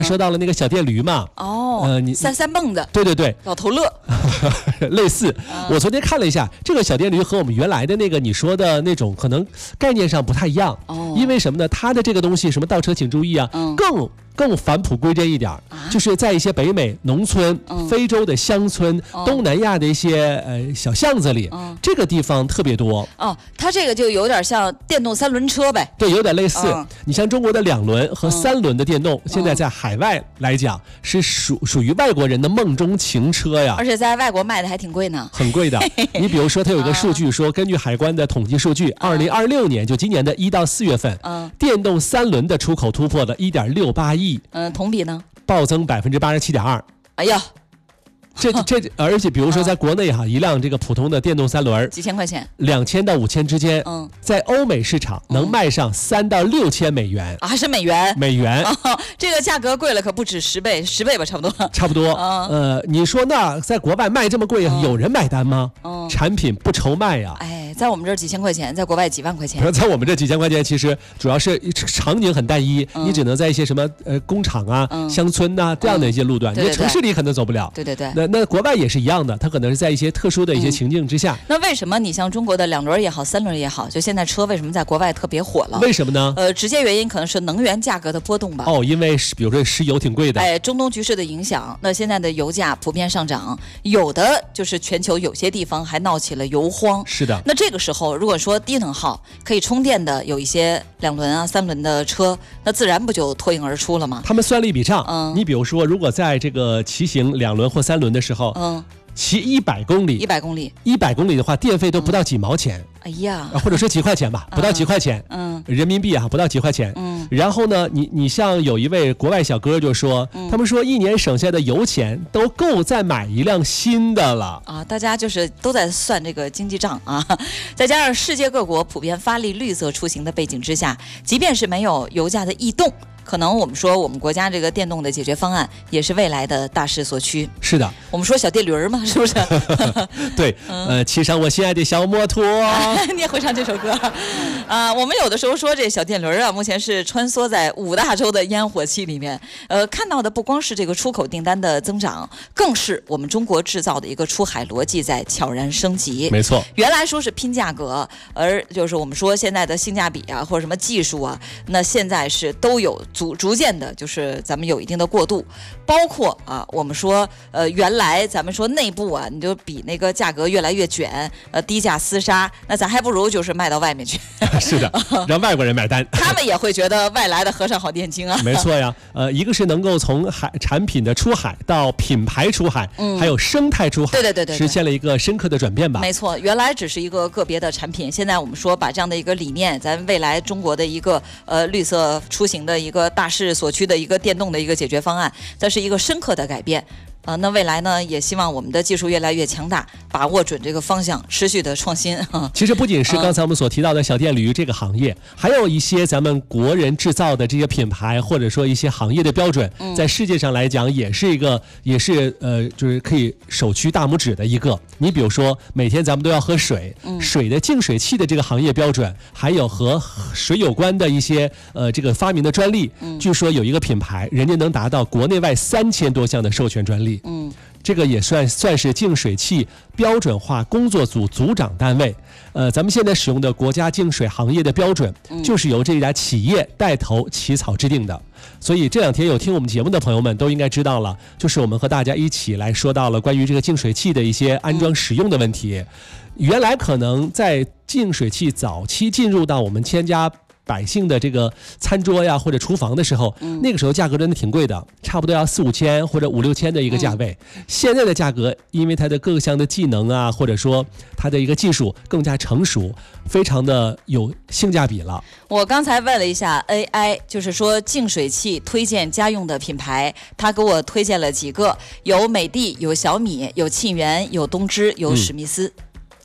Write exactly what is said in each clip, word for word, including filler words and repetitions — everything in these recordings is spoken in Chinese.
说到了那个小电驴嘛， 哦，呃，你三三蹦的， 对对对， 老头乐， 类似、嗯。我昨天看了一下，这个小电驴和我们原来的那个你说的那种可能概念上不太一样。哦，因为什么呢？它的这个东西，什么倒车请注意啊，嗯、更。更返璞归真一点、啊，就是在一些北美农村、嗯、非洲的乡村、哦、东南亚的一些呃小巷子里、哦，这个地方特别多。 哦，它这个就有点像电动三轮车呗。 对，有点类似。嗯、你像中国的两轮和三轮的电动，嗯、现在在海外来讲、嗯、是属属于外国人的梦中情车呀。 而且在外国卖的还挺贵呢。 很贵的。你比如说，它有一个数据说，根据海关的统计数据，二零二六年就今年的一到四月份，嗯，电动三轮的出口突破了一点六八亿。 嗯，同比呢？ 暴增百分之八十七点二。 哎呀， 这这，而且比如说在国内哈，一辆这个普通的电动三轮， 几千块钱， 两千到五千之间。嗯，在欧美市场能卖上三到六千美元啊，还是美元？ 美元、 哦，这个价格贵了，可不止十倍，十倍吧，差不多。 差不多。嗯、呃，你说那在国外卖这么贵，嗯、有人买单吗？嗯，产品不愁卖呀。 哎，在我们这儿几千块钱，在国外几万块钱。 在我们这几千块钱，其实主要是场景很单一，嗯、你只能在一些什么呃工厂啊、嗯、乡村呐、啊、这样的一些路段，嗯、对对对，你在城市里可能走不了。 对对对。 那那国外也是一样的，它可能是在一些特殊的一些情境之下。 嗯、那为什么你像中国的两轮也好，三轮也好，就现在车为什么在国外特别火了？ 为什么呢？ 呃，直接原因可能是能源价格的波动吧。 哦，因为比如说石油挺贵的。 哎，中东局势的影响，那现在的油价普遍上涨，有的就是全球有些地方还闹起了油荒。 是的。 那这个时候，如果说低能耗可以充电的有一些两轮啊、三轮的车，那自然不就脱颖而出了吗？ 他们算了一笔账，嗯，你比如说，如果在这个骑行两轮或三轮的时候，嗯。骑一百公里， 一百公里， 一百公里的话，电费都不到几毛钱。 哎呀， 或者说几块钱吧，不到几块钱，嗯，人民币啊，不到几块钱，嗯。然后呢，你你像有一位国外小哥就说，嗯、他们说一年省下的油钱都够再买一辆新的了啊！大家就是都在算这个经济账啊，再加上世界各国普遍发力绿色出行的背景之下，即便是没有油价的异动。可能我们说我们国家这个电动的解决方案也是未来的大势所趋。 是的， 我们说小电驴儿嘛，是不是？ 对，嗯、呃，骑上我心爱的小摩托。 你也会唱这首歌啊、呃？我们有的时候说这小电驴儿啊，目前是穿梭在五大洲的烟火气里面。呃，看到的不光是这个出口订单的增长，更是我们中国制造的一个出海逻辑在悄然升级。 没错， 原来说是拼价格，而就是我们说现在的性价比啊，或者什么技术啊，那现在是都有。逐逐渐的，就是咱们有一定的过渡，包括啊，我们说，呃，原来咱们说内部啊，你就比那个价格越来越卷，呃，低价厮杀，那咱还不如就是卖到外面去。 是的，让外国人买单， 他们也会觉得外来的和尚好念经啊。 没错呀，呃，一个是能够从海产品的出海到品牌出海，嗯，还有生态出海， 对对对 对, 对， 实现了一个深刻的转变吧。 没错，原来只是一个个别的产品，现在我们说把这样的一个理念，咱未来中国的一个呃绿色出行的一个大势所趋的一个电动的一个解决方案，这是一个深刻的改变。呃，那未来呢，也希望我们的技术越来越强大，把握准这个方向，持续的创新。 其实不仅是刚才我们所提到的小电驴这个行业，嗯、还有一些咱们国人制造的这些品牌，或者说一些行业的标准，嗯、在世界上来讲也是一个，也是呃，就是可以首屈大拇指的一个。你比如说，每天咱们都要喝水，嗯、水的净水器的这个行业标准，还有和水有关的一些呃这个发明的专利，嗯、据说有一个品牌，人家能达到国内外三千多项的授权专利。嗯，这个也算算是净水器标准化工作组组长单位。呃，咱们现在使用的国家净水行业的标准，就是由这家企业带头起草制定的。所以这两天有听我们节目的朋友们都应该知道了，就是我们和大家一起来说到了关于这个净水器的一些安装使用的问题。原来可能在净水器早期进入到我们千家百姓的这个餐桌呀或者厨房的时候，嗯、那个时候价格真的挺贵的，差不多要四五千或者五六千的一个价位。嗯、现在的价格，因为它的各项的技能啊，或者说它的一个技术更加成熟，非常的有性价比了。 我刚才问了一下 A I， 就是说净水器推荐家用的品牌，他给我推荐了几个，有美的，有小米，有沁园，有东芝，有史密斯。嗯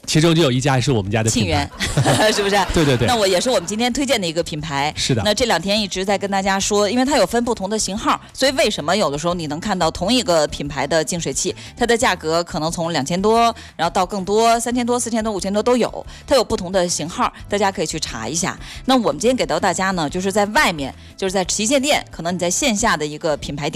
其中就有一家是我们家的品牌， 沁园是不是？ 对对对。 那我也是我们今天推荐的一个品牌。 是的。 那这两天一直在跟大家说，因为它有分不同的型号，所以为什么有的时候你能看到同一个品牌的净水器，它的价格可能从两千多，然后到更多，三千多、四千多、五千多都有，它有不同的型号，大家可以去查一下。那我们今天给到大家呢，就是在外面，就是在旗舰店，可能你在线下的一个品牌店。